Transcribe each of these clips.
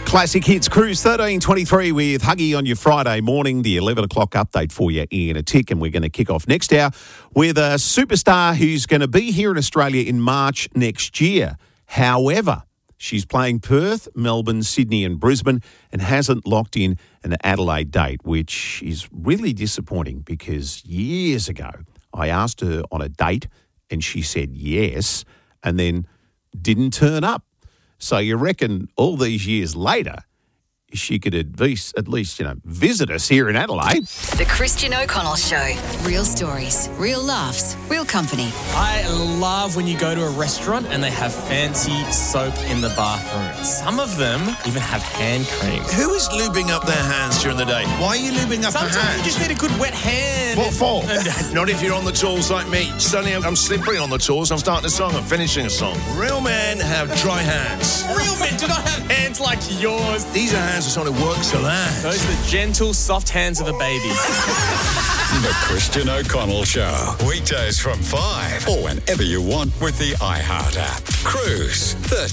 Classic Hits Cruise 1323 with Huggy on your Friday morning, the 11 o'clock update for you in a tick. And we're going to kick off next hour with a superstar who's going to be here in Australia in March next year. However, she's playing Perth, Melbourne, Sydney and Brisbane and hasn't locked in an Adelaide date, which is really disappointing because years ago I asked her on a date and she said yes and then didn't turn up. So you reckon all these years later, she could at least, visit us here in Adelaide. The Christian O'Connell Show. Real stories, real laughs, real company. I love when you go to a restaurant and they have fancy soap in the bathroom. Some of them even have hand cream. Who is lubing up their hands during the day? Why are you lubing up your hands? Sometimes you just need a good wet hand. What for? Not if you're on the tools like me. Suddenly I'm slippery on the tools. I'm starting a song. I'm finishing a song. Real men have dry hands. Real men do not have hands like yours. These are hands that sort of work so loud. Those are the gentle, soft hands of a baby. The Christian O'Connell Show. Weekdays from 5 or whenever you want with the iHeart app. Cruise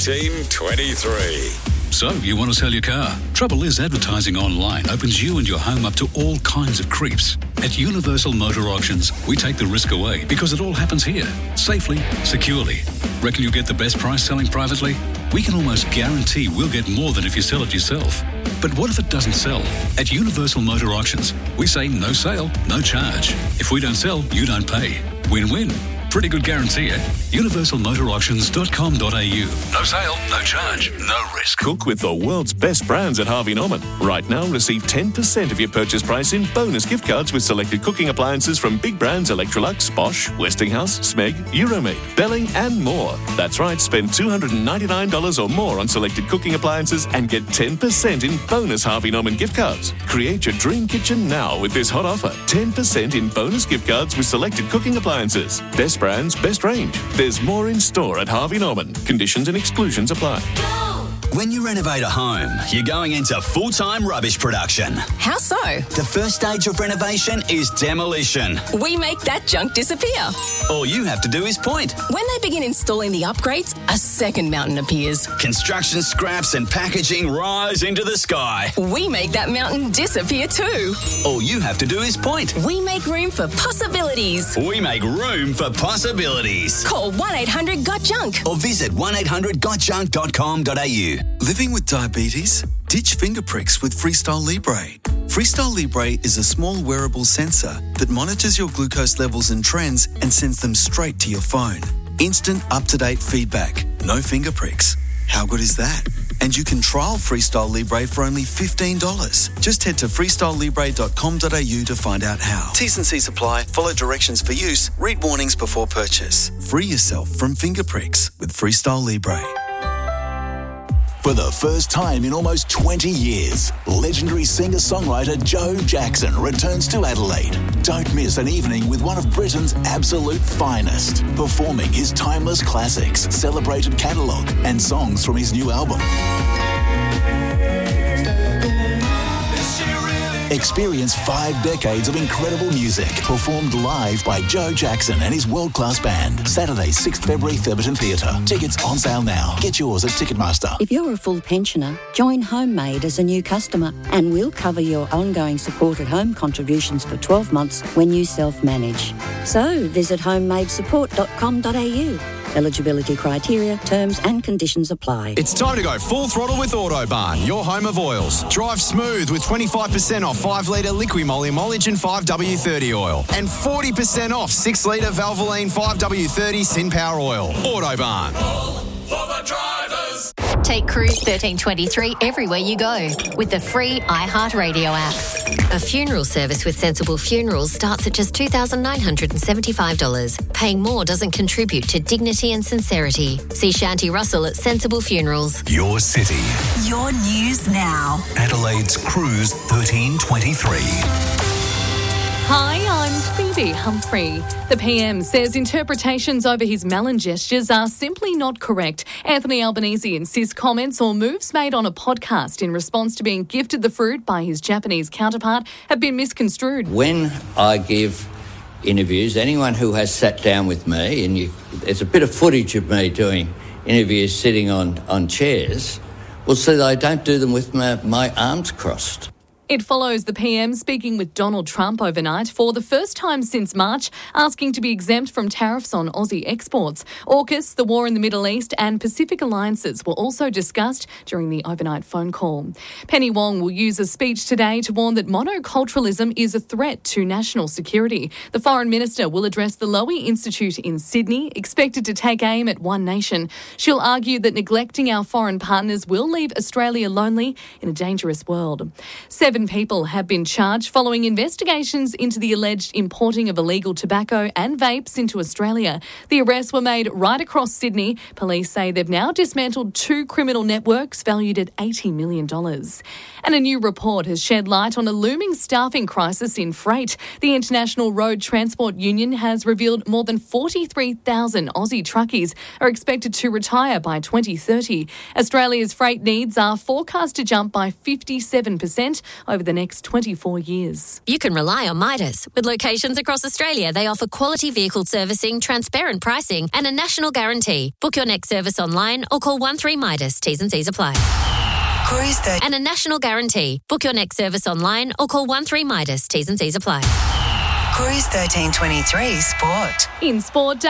1323. So, you want to sell your car? Trouble is, advertising online opens you and your home up to all kinds of creeps. At Universal Motor Auctions, we take the risk away because it all happens here, safely, securely. Reckon you'll get the best price selling privately? We can almost guarantee we'll get more than if you sell it yourself. But what if it doesn't sell? At Universal Motor Auctions, we say no sale, no charge. If we don't sell, you don't pay. Win-win. Pretty good guarantee at universalmotorauctions.com.au. No sale, no charge, no risk. Cook with the world's best brands at Harvey Norman. Right now, receive 10% of your purchase price in bonus gift cards with selected cooking appliances from big brands Electrolux, Bosch, Westinghouse, Smeg, Euromade, Belling and more. That's right, spend $299 or more on selected cooking appliances and get 10% in bonus Harvey Norman gift cards. Create your dream kitchen now with this hot offer. 10% in bonus gift cards with selected cooking appliances. Best brands, best range. There's more in store at Harvey Norman. Conditions and exclusions apply. When you renovate a home, you're going into full-time rubbish production. How so? The first stage of renovation is demolition. We make that junk disappear. All you have to do is point. When they begin installing the upgrades, a second mountain appears. Construction scraps and packaging rise into the sky. We make that mountain disappear too. All you have to do is point. We make room for possibilities. We make room for possibilities. Call 1-800-GOT-JUNK or visit 1800gotjunk.com.au. Living with diabetes? Ditch finger pricks with Freestyle Libre. Freestyle Libre is a small wearable sensor that monitors your glucose levels and trends and sends them straight to your phone. Instant, up-to-date feedback. No finger pricks. How good is that? And you can trial Freestyle Libre for only $15. Just head to freestylelibre.com.au to find out how. T's and C's apply. Follow directions for use. Read warnings before purchase. Free yourself from finger pricks with Freestyle Libre. For the first time in almost 20 years, legendary singer-songwriter Joe Jackson returns to Adelaide. Don't miss an evening with one of Britain's absolute finest, performing his timeless classics, celebrated catalogue, and songs from his new album. Experience 5 decades of incredible music performed live by Joe Jackson and his world-class band. Saturday, 6th February, Theberton Theatre. Tickets on sale now. Get yours at Ticketmaster. If you're a full pensioner, join HomeMade as a new customer and we'll cover your ongoing supported home contributions for 12 months when you self-manage. So visit homemadesupport.com.au. Eligibility criteria, terms and conditions apply. It's time to go full throttle with Autobarn, your home of oils. Drive smooth with 25% off 5-litre Liqui-Moly Mollage and 5W30 oil. And 40% off 6-litre Valvoline 5W30 Sin Power oil. Autobarn. All for the drivers. Take Cruise 1323 everywhere you go with the free iHeartRadio app. A funeral service with Sensible Funerals starts at just $2,975. Paying more doesn't contribute to dignity and sincerity. See Shanti Russell at Sensible Funerals. Your city. Your news now. Adelaide's Cruise 1323. Hi, I'm Phoebe Humphrey. The PM says interpretations over his melon gestures are simply not correct. Anthony Albanese insists comments or moves made on a podcast in response to being gifted the fruit by his Japanese counterpart have been misconstrued. When I give interviews, anyone who has sat down with me, and there's a bit of footage of me doing interviews sitting on chairs, Well, see, I don't do them with my arms crossed. It follows the PM speaking with Donald Trump overnight for the first time since March, asking to be exempt from tariffs on Aussie exports. AUKUS, the war in the Middle East and Pacific alliances were also discussed during the overnight phone call. Penny Wong will use a speech today to warn that monoculturalism is a threat to national security. The Foreign Minister will address the Lowy Institute in Sydney, expected to take aim at one nation. She'll argue that neglecting our foreign partners will leave Australia lonely in a dangerous world. 7 people have been charged following investigations into the alleged importing of illegal tobacco and vapes into Australia. The arrests were made right across Sydney. Police say they've now dismantled 2 criminal networks valued at $80 million. And a new report has shed light on a looming staffing crisis in freight. The International Road Transport Union has revealed more than 43,000 Aussie truckies are expected to retire by 2030. Australia's freight needs are forecast to jump by 57% over the next 24 years. You can rely on Midas. With locations across Australia, they offer quality vehicle servicing, transparent pricing and a national guarantee. Book your next service online or call 13-MIDAS. T's and C's apply. Cruise and a national guarantee. Book your next service online or call 13-MIDAS. T's and C's apply. Cruise 1323 Sport. In sport,